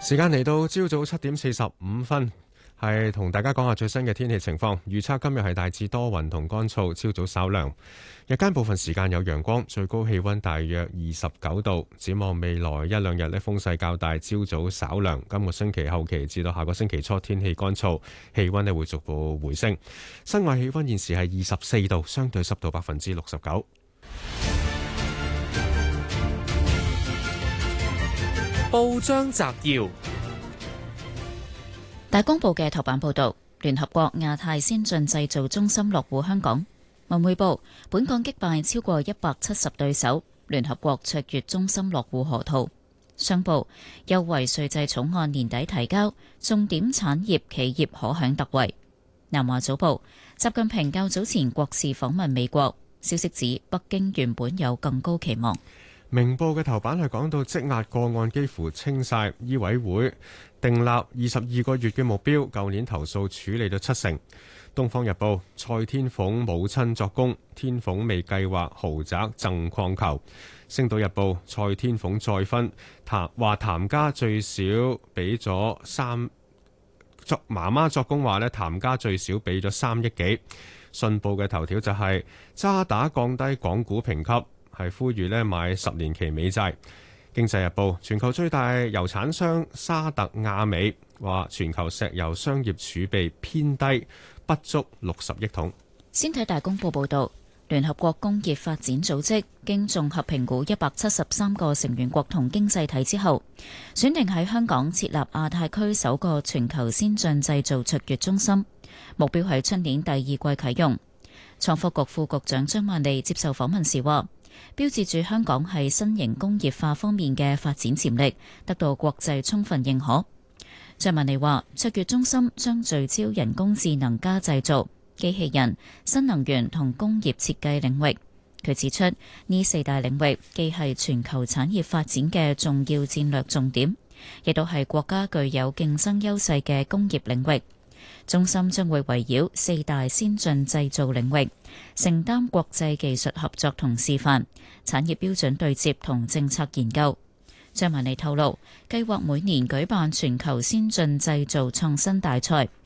時間嚟到朝早7:45，係同大家講下最新嘅天氣情況。預測今日係大致多雲同乾燥，朝早稍涼，日間部分時間有陽光，最高氣溫大約29度。展望未來一兩日呢，風勢較大，朝早稍涼。今個星期後期至到下個星期初，天氣乾燥，氣溫呢會逐步回升。室外氣溫現時係24度，相對濕度69%。 報章摘要： 大公報嘅頭版報道，聯合國亞太先進製造中心落戶香港。文匯報：本港擊敗超過170對手，聯合國卓越中心落戶河套。商報：優惠稅制草案年底提交，重點產業企業可享特惠。南華早報：習近平較早前國事訪問美國，消息指北京原本有更高期望。 明報嘅頭版係講到積壓個案幾乎清晒，醫委會訂立22個月嘅目標，舊年投訴處理到70%。東方日報：蔡天鳳母親作供，天鳳未計劃豪宅贈礦球。星島日報：蔡天鳳再婚，話譚家最少俾咗媽媽作供話呢，譚家最少俾咗3億幾。信報嘅頭條就係渣打降低港股評級，係呼籲呢買10年期美債。經濟日報：全球最大油產商沙特亞美話全球石油商業儲備偏低，不足60億桶。 先睇大公報報導，聯合國工業發展組織經綜合評估173個成員國同經濟體之後，選定喺香港設立亞太區首個全球先進製造卓越中心，目標係出年第2季啟用。創科局副局長張曼莉接受訪問時話，標誌住香港係新型工業化方面嘅發展潛力得到國際充分認可。張曼莉話，卓越中心將聚焦人工智能加製造、機器人、新能源同工業設計領域。佢指出，呢4大領域既係全球產業發展嘅重要戰略重點，亦都係國家具有競爭優勢嘅工業領域。中心將會圍繞4大先進製造領域，承擔國際技術合作同示範、產業標準對接同政策研究。張曼莉透露，計劃每年舉辦全球先進製造創新大賽，